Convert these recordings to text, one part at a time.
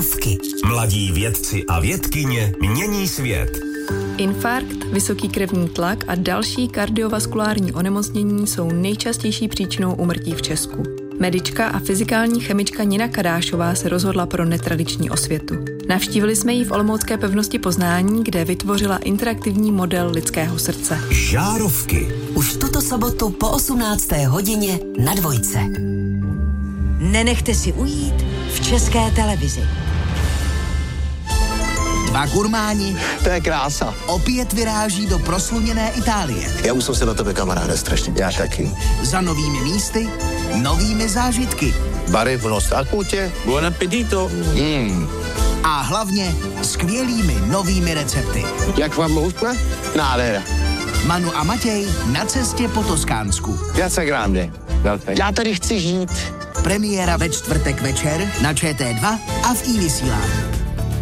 Mladí vědci a vědkyně mění svět. Infarkt, vysoký krevní tlak a další kardiovaskulární onemocnění jsou nejčastější příčinou úmrtí v Česku. Medička a fyzikální chemička Nina Kadášová se rozhodla pro netradiční osvětu. Navštívili jsme ji v olomoucké pevnosti Poznání, kde vytvořila interaktivní model lidského srdce. Žárovky. Už tuto sobotu po 18. hodině na Dvojce. Nenechte si ujít v České televizi. Dva gurmáni. To je krása. Opět vyráží do prosluněné Itálie. Já už jsem se na tebe, kamaráde, strašně. Já taky. Za novými místy, novými zážitky. Barevnost a chutě. Buon appetito. A hlavně skvělými novými recepty. Jak vám chutná? Nádhera. Manu a Matěj na cestě po Toskánsku. Piazza Grande. Já tady chci žít. Premiéra ve čtvrtek večer na ČT2 a v iVysílání.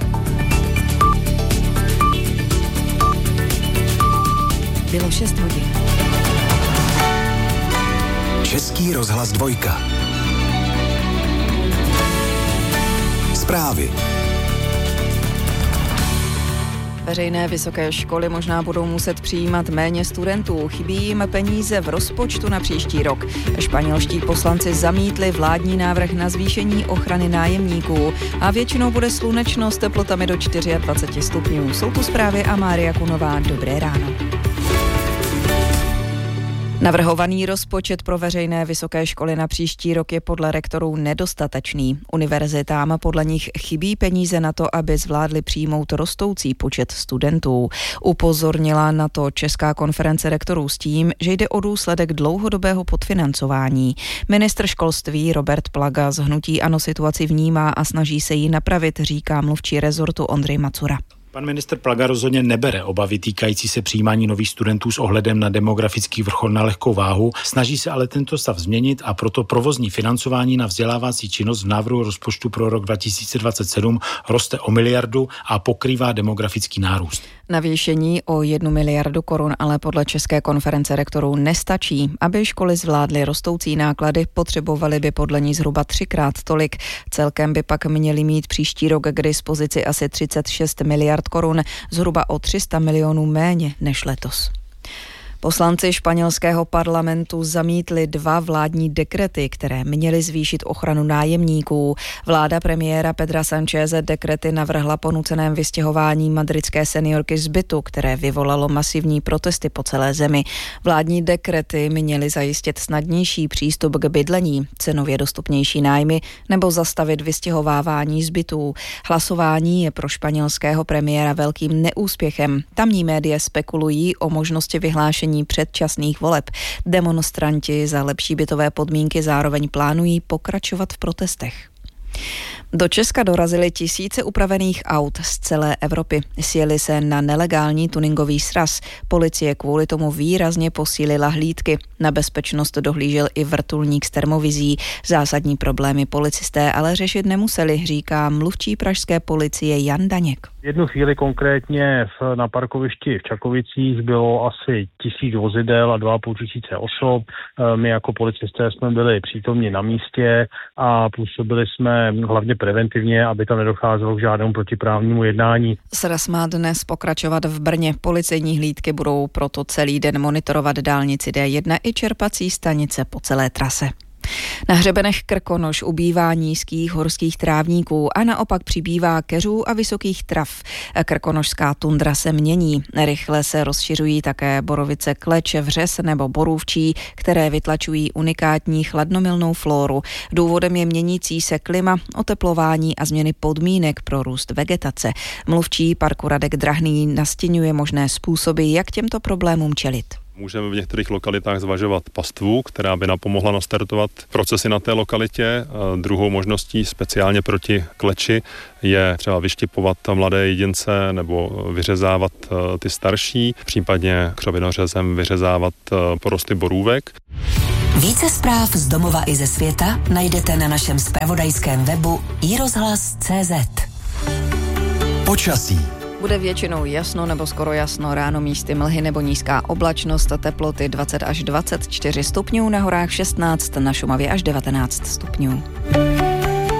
Bylo 6 hodin. Český rozhlas 2. Zprávy. Veřejné vysoké školy možná budou muset přijímat méně studentů. Chybí jim peníze v rozpočtu na příští rok. Španělští poslanci zamítli vládní návrh na zvýšení ochrany nájemníků a většinou bude slunečno s teplotami do 24 stupňů. Jsou tu zprávy a Mária Kunová. Dobré ráno. Navrhovaný rozpočet pro veřejné vysoké školy na příští rok je podle rektorů nedostatečný. Univerzitám podle nich chybí peníze na to, aby zvládli přijmout rostoucí počet studentů. Upozornila na to Česká konference rektorů s tím, že jde o důsledek dlouhodobého podfinancování. Ministr školství Robert Plaga z hnutí ANO situaci vnímá a snaží se ji napravit, říká mluvčí rezortu Ondřej Macura. Pan ministr Plaga rozhodně nebere obavy týkající se přijímání nových studentů s ohledem na demografický vrchol na lehkou váhu, snaží se ale tento stav změnit a proto provozní financování na vzdělávací činnost v návrhu rozpočtu pro rok 2027 roste o 1 miliardu a pokrývá demografický nárůst. Navýšení o 1 miliardu korun ale podle České konference rektorů nestačí. Aby školy zvládly rostoucí náklady, potřebovaly by podle ní zhruba 3x tolik. Celkem by pak měly mít příští rok k dispozici asi 36 miliard korun, zhruba o 300 milionů méně než letos. Poslanci španělského parlamentu zamítli 2 vládní dekrety, které měly zvýšit ochranu nájemníků. Vláda premiéra Pedra Sancheze dekrety navrhla po nuceném vystěhování madridské seniorky z bytu, které vyvolalo masivní protesty po celé zemi. Vládní dekrety měly zajistit snadnější přístup k bydlení, cenově dostupnější nájmy nebo zastavit vystěhovávání z bytů. Hlasování je pro španělského premiéra velkým neúspěchem. Tamní média spekulují o možnosti vyhlášení předčasných voleb. Demonstranti za lepší bytové podmínky zároveň plánují pokračovat v protestech. Do Česka dorazily tisíce upravených aut z celé Evropy. Sjeli se na nelegální tuningový sraz. Policie kvůli tomu výrazně posílila hlídky. Na bezpečnost dohlížel i vrtulník s termovizí. Zásadní problémy policisté ale řešit nemuseli, říká mluvčí pražské policie Jan Daněk. V jednu chvíli konkrétně na parkovišti v Čakovicích bylo asi 1000 vozidel a 2500 osob. My jako policisté jsme byli přítomni na místě a působili jsme hlavně preventivně, aby tam nedocházelo k žádnému protiprávnímu jednání. Sraz má dnes pokračovat v Brně. Policejní hlídky budou proto celý den monitorovat dálnici D1 i čerpací stanice po celé trase. Na hřebenech Krkonoš ubývá nízkých horských trávníků a naopak přibývá keřů a vysokých trav. Krkonošská tundra se mění. Rychle se rozšiřují také borovice kleč, vřes nebo borůvčí, které vytlačují unikátní chladnomilnou flóru. Důvodem je měnící se klima, oteplování a změny podmínek pro růst vegetace. Mluvčí parku Radek Drahný nastěňuje možné způsoby, jak těmto problémům čelit. Můžeme v některých lokalitách zvažovat pastvu, která by napomohla nastartovat procesy na té lokalitě. Druhou možností speciálně proti kleči je třeba vyštěpovat mladé jedince nebo vyřezávat ty starší, případně křovinořezem vyřezávat porosty borůvek. Více zpráv z domova i ze světa najdete na našem zpravodajském webu iRozhlas.cz. Počasí. Bude většinou jasno nebo skoro jasno, ráno místy mlhy nebo nízká oblačnost, teploty 20 až 24 stupňů, na horách 16, na Šumavě až 19 stupňů.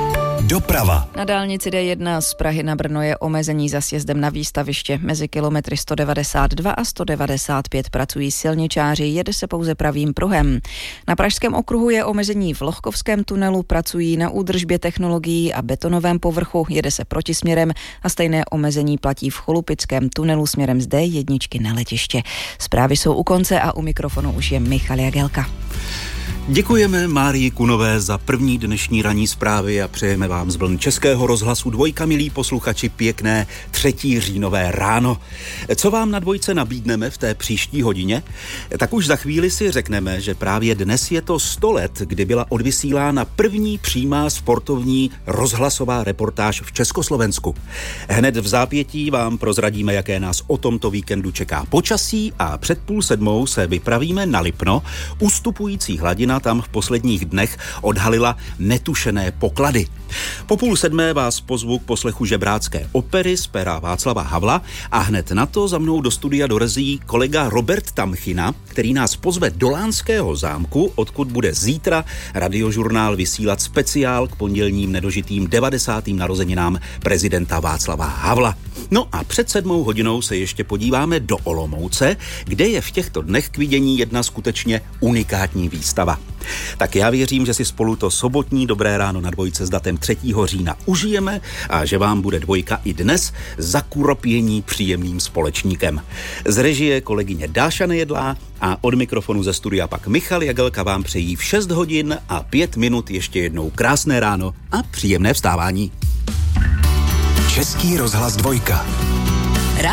Doprava. Na dálnici D1 z Prahy na Brno je omezení za sjezdem na výstaviště. Mezi kilometry 192 a 195 pracují silničáři, jede se pouze pravým pruhem. Na Pražském okruhu je omezení v Lohkovském tunelu, pracují na údržbě technologií a betonovém povrchu, jede se protisměrem a stejné omezení platí v Cholupickém tunelu směrem z D1 na letiště. Zprávy jsou u konce a u mikrofonu už je Michal Jagelka. Děkujeme Márii Kunové za první dnešní ranní zprávy a přejeme vám z vln Českého rozhlasu Dvojka, milí posluchači, pěkné 3. říjnové ráno. Co vám na Dvojce nabídneme v té příští hodině? Tak už za chvíli si řekneme, že právě dnes je to 100 let, kdy byla odvysílána první přímá sportovní rozhlasová reportáž v Československu. Hned v zápětí vám prozradíme, jaké nás o tomto víkendu čeká počasí a před 6:30 se vypravíme na Lipno. Ustupující hladina tam v posledních dnech odhalila netušené poklady. Po 6:30 vás pozvu k poslechu žebrácké opery z pera Václava Havla a hned na to za mnou do studia dorazí kolega Robert Tamchina, který nás pozve do Lánského zámku, odkud bude zítra Radiožurnál vysílat speciál k pondělním nedožitým 90. narozeninám prezidenta Václava Havla. No a před 7:00 se ještě podíváme do Olomouce, kde je v těchto dnech k vidění jedna skutečně unikátní výstava. Tak já věřím, že si spolu to sobotní dobré ráno na Dvojce s datem 3. října užijeme a že vám bude Dvojka i dnes za kuropění příjemným společníkem. Z režie kolegyně Dáša Nejedlá a od mikrofonu ze studia pak Michal Jagelka vám přejí v 6:05 ještě jednou krásné ráno a příjemné vstávání. Český rozhlas Dvojka.